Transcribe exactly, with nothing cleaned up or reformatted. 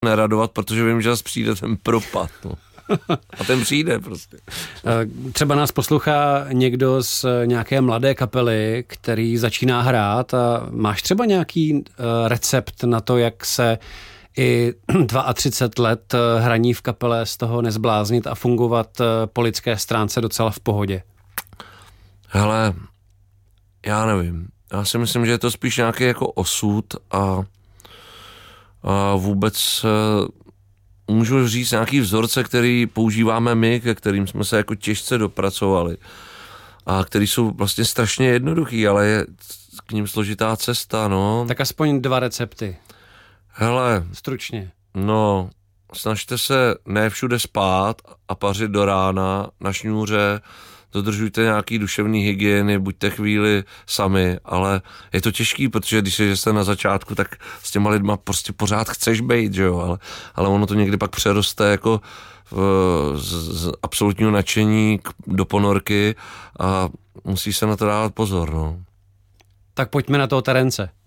neradovat, protože vím, že zase přijde ten propad. No. A ten přijde prostě. Třeba nás poslouchá někdo z nějaké mladé kapely, který začíná hrát a máš třeba nějaký recept na to, jak se i třicet dva let hraní v kapele z toho nezbláznit a fungovat po lidské stránce docela v pohodě? Hele, já nevím. Já si myslím, že je to spíš nějaký jako osud a, a vůbec můžu říct nějaký vzorce, který používáme my, ke kterým jsme se jako těžce dopracovali a který jsou vlastně strašně jednoduchý, ale je k ním složitá cesta, no. Tak aspoň dva recepty. Hele. Stručně. No, snažte se ne všude spát a pařit do rána na šňůře, dodržujte nějaký duševní hygieny, buďte chvíli sami, ale je to těžký, protože když jste na začátku, tak s těma lidma prostě pořád chceš bejt, že jo, ale, ale ono to někdy pak přeroste jako v, z, z absolutního nadšení k, do ponorky a musí se na to dávat pozor, no. Tak pojďme na toho Terence.